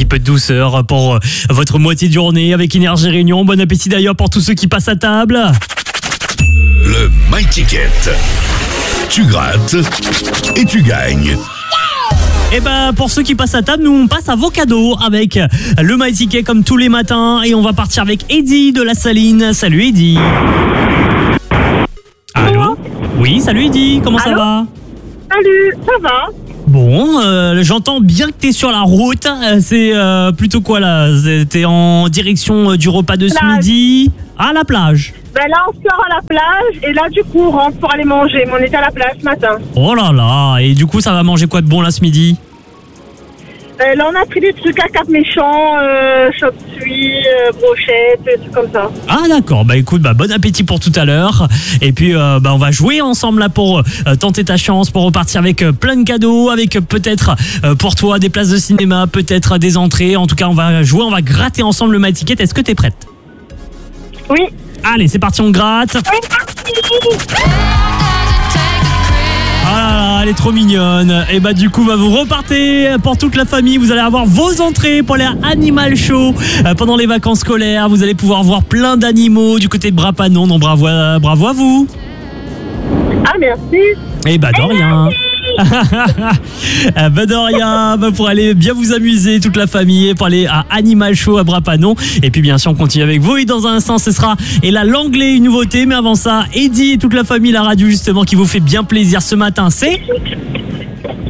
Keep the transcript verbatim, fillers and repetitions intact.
peu de douceur pour euh, votre moitié de journée avec Énergie Réunion. Bon appétit d'ailleurs pour tous ceux qui passent à table. Le My Ticket. Tu grattes et tu gagnes. Et ben pour ceux qui passent à table, nous on passe à vos cadeaux avec le My Ticket comme tous les matins et on va partir avec Eddy de la Saline. Salut Eddy. Allô ? Oui, salut Eddy, comment Allô ça va ? Salut, ça va? Bon, euh, j'entends bien que t'es sur la route. Euh, C'est euh, plutôt quoi là ? T'es en direction euh, du repas de ce Plage. midi ? À la plage. Ben là, on sort à la plage et là, du coup, on rentre pour aller manger. Mais on était à la plage ce matin. Oh là là, et du coup ça va manger quoi de bon là ce midi ? Euh, là, on a pris des trucs à Cap Méchant, euh, chop-suey, euh, brochettes, des trucs comme ça. Ah d'accord, bah écoute, bah bon appétit pour tout à l'heure. Et puis euh, bah on va jouer ensemble là pour euh, tenter ta chance, pour repartir avec euh, plein de cadeaux, avec euh, peut-être euh, pour toi des places de cinéma, peut-être des entrées. En tout cas on va jouer, on va gratter ensemble le My Ticket. Est-ce que t'es prête ? Oui. Allez, c'est parti, on gratte. Ah là là, elle est trop mignonne. Et bah du coup, bah, vous repartez pour toute la famille. Vous allez avoir vos entrées pour les Animal Show euh, pendant les vacances scolaires. Vous allez pouvoir voir plein d'animaux du côté de Brapanon. Donc bravo, à- bravo à vous. Ah, merci. Et bah de rien. bah de rien, bah pour aller bien vous amuser toute la famille, pour aller à Animal Show à Brapanon. Et puis bien sûr on continue avec vous et dans un instant ce sera et là l'anglais une nouveauté. Mais avant ça, Eddy et toute la famille, la radio justement qui vous fait bien plaisir ce matin, c'est